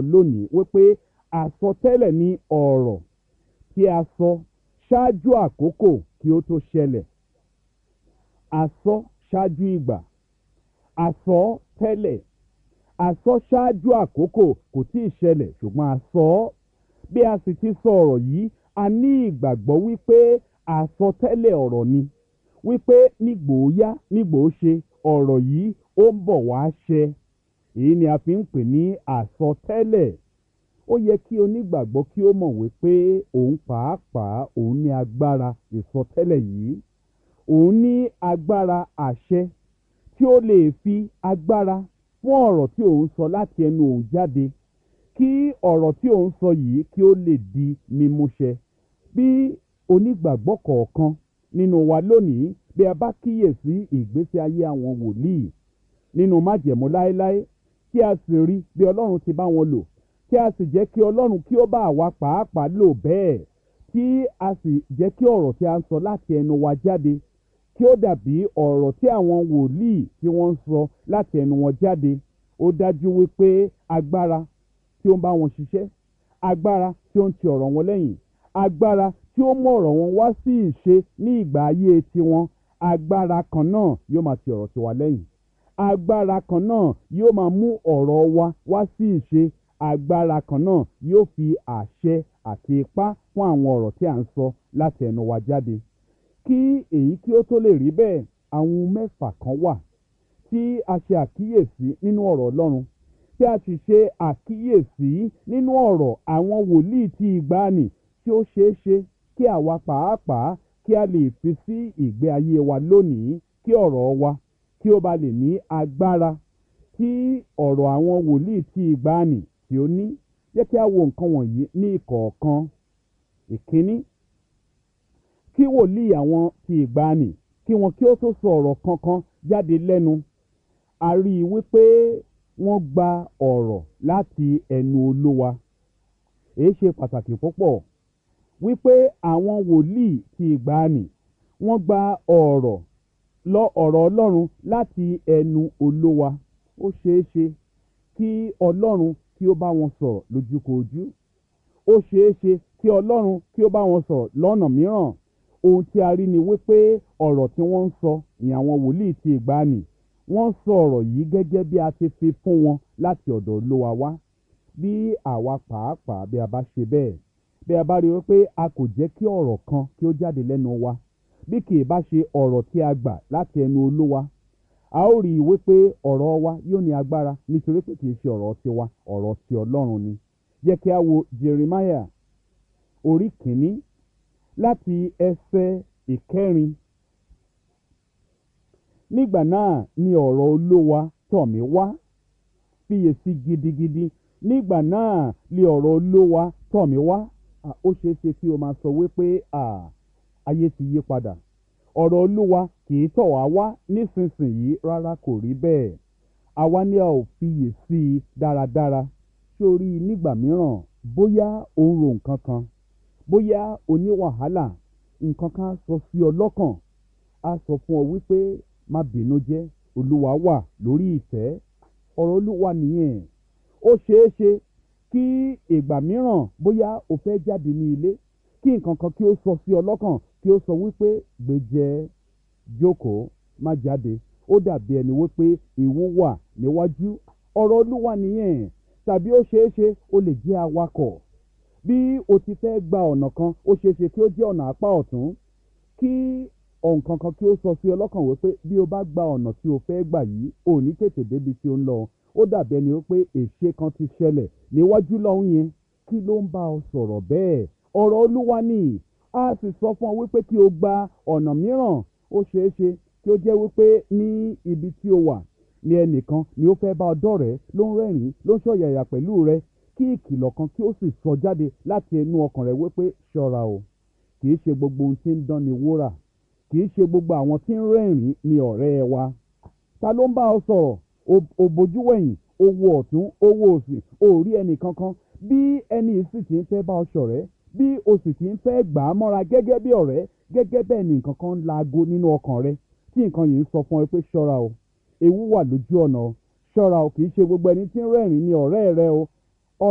lónìí wípé àsọtẹ́lẹ̀ ni ọ̀rọ̀ tí a sọ ṣáájú àkókò kí ó tó ṣẹlẹ̀. Àsọ ṣáájú ìgbà, àsọ tẹ́lẹ̀, àsọ ṣáájú àkókò kò tí ì ṣẹlẹ̀ ṣùgbọ́n a sọ ọ́. Bí a sì ti sọ ọ̀rọ̀ yìí, a ní ìgbàgbọ́ wípé àsọtẹ́lẹ̀ ọ̀rọ̀ ni, wípé nígbòóyá nígbòóṣe ọ̀rọ̀ yìí ó ń bọ̀ wá ṣẹ. Èyí ni a fi ń pè ní àsọtẹ́lẹ̀. Ó yẹ kí onígbàgbọ́ kí ó mọ̀ wípé òun pàápàá òun ní agbára ìsọtẹ́lẹ̀ yìí. Òun ní agbára àṣẹ tí ó lè fi agbára fún ọ̀rọ̀ tí òun sọ láti ẹnu òun jáde, kí ọ̀rọ̀ tí òun sọ yìí kí ó lè di mímúṣẹ. Bí onígbàgbọ́ kọ̀ọ̀kan nínú wa lónìí, bí a bá kíyèsí ìgbésí ayé àwọn wòlíì nínú májẹ̀mú láéláé, tí a sì rí bí Ọlọ́run ti bá wọn lò, tí a sì jẹ́ kí Ọlọ́run kí ó bá àwa pàápàá lò bẹ́ẹ̀, tí a sì jẹ́ kí ọ̀rọ̀ tí a ń sọ láti ẹnu wa jáde kí ó dàbí ọ̀rọ̀ tí àwọn wòlíì tí wọ́n ń sọ láti ẹnu wọn jáde. Ó dájú wípé agbára tí ó ń bá wọn ṣiṣẹ́, agbára tí ó ń ti ọ̀rọ̀ wọn lẹ́yìn, agbára tí ó mú ọ̀rọ̀ wọn wá sí ìṣe ní ìgbà ayé tiwọn, agbára kan náà yóò máa ti ọ̀rọ̀ tiwa lẹ́yìn. Agbára kan náà yóò máa mú ọ̀rọ̀ wa wá sí ìṣe. Agbára kan náà yóò fi àṣẹ àti ipá fún àwọn ọ̀rọ̀ tí à ń sọ láti ẹnu wa jáde. Kí èyí kí ó tó lè rí bẹ́ẹ̀, àwọn ohun mẹ́fà kan wà tí a ṣe àkíyèsí nínú ọ̀rọ̀ Ọlọ́run, tí a sì ṣe àkíyèsí nínú ọ̀rọ̀ àwọn wòlíì ti ìgbàanì, tí ó ṣeé ṣe kí àwa pàápàá kí a lè fi sí ìgbé ayé wa lónìí, kí ọ̀rọ̀ wa kí ó ba lè ní agbára tí ọ̀rọ̀ àwọn wòlíì ti ìgbàanì tí ó ní. Jẹ́ kí a wo nǹkan wọ̀nyí ní ìkọ̀ọ̀kan. Ìkíní, kí wòlíì àwọn ti ìgbàanì kí wọn kí ó tó sọ ọ̀rọ̀ kankan jáde lẹ́nu, a rí i wípé wọ́n gba ọ̀rọ̀ láti ẹnu Olúwa. Èyí ṣe pàtàkì púpọ̀ wípé àwọn wòlíì ti ìgbàanì wọ́n gba ọ̀rọ̀ Ọlọ́run láti ẹnu Olúwa. Ó ṣeé ṣe kí Ọlọ́run kí ó bá wọn sọ̀rọ̀ lójúkojú. Ó ṣeé ṣe kí Ọlọ́run kí ó bá wọn sọ̀rọ̀ lọ́nà mìíràn. Ohun tí a rí ni wípé ọ̀rọ̀ tí wọ́n ń sọ ní àwọn wòlíì ti ìgbàanì, wọ́n sọ ọ̀rọ̀ yìí gẹ́gẹ́ bí a ti fi fún wọn láti ọ̀dọ̀ Olúwa wá. Bí àwa pàápàá bí a bá ṣe bẹ́ẹ̀, bí a bá rí wípé a kò jẹ́ kí ọ̀rọ̀ kan kí ó jáde lẹ́nu wa, bí kì í bá ṣe ọ̀rọ̀ tí a gbà láti ẹnu Olúwa, a ó rí i wípé ọ̀rọ̀ wa yóò ní agbára nítorí pé kì í ṣe ọ̀rọ̀ tiwa, ọ̀rọ̀ ti Ọlọ́run ni. Jẹ́ kí a wo Jeremáyà orí kìíní láti ẹsẹ̀ ìkẹrin. Nígbà náà ni ọ̀rọ̀ Olúwa tọ̀ mí wá, fiyèsí gidigidi. Nígbà náà ni ọ̀rọ̀ Olúwa tọ̀ mí wá. Ó ṣeé ṣe kí o máa sọ wípé ayé ti yí padà. Ọ̀rọ̀ Olúwa kì í tọ̀ wá wá nísinsìnyí. Rárá, kò rí bẹ́ẹ̀. Àwa ni a ò fiyèsí dáradára. Sórí nígbà mìíràn, bóyá o ń ro nǹkan kan, bóyá o ní wàhálà, nǹkan kan sọ sí ọ lọ́kàn, a sọ fún ọ wípé má bínú jẹ́, Olúwa wà lórí ìtẹ́. Ọ̀rọ̀ Olúwa nìyẹn. Ó ṣeé ṣe kí ìgbà mìíràn bóyá o fẹ́ jáde ní ilé, kí nǹkan kan kí ó sọ sí ọ lọ́kàn, kí ó sọ wípé gbéjẹ́, jókòó, má jáde. Ó dàbí ẹni wípé ewu wà níwájú. Ọ̀rọ̀ Olúwa nìyẹn. Tàbí ó ṣeé ṣe o lè jẹ́ awakọ̀. Bí o ti fẹ́ gba ọ̀nà kan, ó ṣeé ṣe kí ó jẹ́ ọ̀nà apá ọ̀tún, kí nǹkan kan kí ó sọ sí ọ lọ́kàn wípé bí o bá gba ọ̀nà tí o fẹ́ gbà yìí, ò ní tètè débi tí ó ń lọ. Ó dàbí ẹni wípé èṣe kan ti ṣẹlẹ̀ níwájú lọ́hùn yẹn. Kí ló ń bá ọ sọ̀rọ̀ bẹ́ẹ̀? Ọ̀rọ̀ Olúwa ni. A sì sọ fún ọ wípé kí o gba ọ̀nà mìíràn. Ó ṣeé ṣe kí ó jẹ́ wípé ní ibi tí o wà ní ẹnìkan ni ó fẹ́ bá ọ dọ́rẹ̀ẹ́, ló ń rẹ́rìn-ín, ló ń ṣọ̀yàyà pẹ̀lú rẹ, kí ìkìlọ̀ kan kí ó sì sọ jáde láti ẹnu ọkàn rẹ wípé ṣọ́ra o. Kì í ṣe gbogbo ohun tí ń dán ni wúrà. Kì í ṣe gbogbo àwọn tí ń rẹ́rìn-ín ni ọ̀rẹ́ wa. Ta ló ń bá ọ sọ̀rọ̀? O bojú wẹ̀yìn, o wo ọ̀tún, o wo òsì, o rí ẹnì kankan. Bí ẹni sì ti ń fẹ́ bá ọ ṣọ̀rẹ́, bí o sì ti ń fẹ́ gbà á mọ́ra gẹ́gẹ́ bí ọ̀rẹ́, gẹ́gẹ́ bẹ́ẹ̀ ni nǹkan kan ń laago nínú ọkàn rẹ, tí nǹkan yìí ń sọ fún ẹ pé ṣọ́ra o, ewu wà lójú ọ̀nà o, ṣọ́ra o. Kì í ṣe gbogbo ẹni tí ń rẹ́rìn-ín ni ọ̀rẹ́ rẹ o.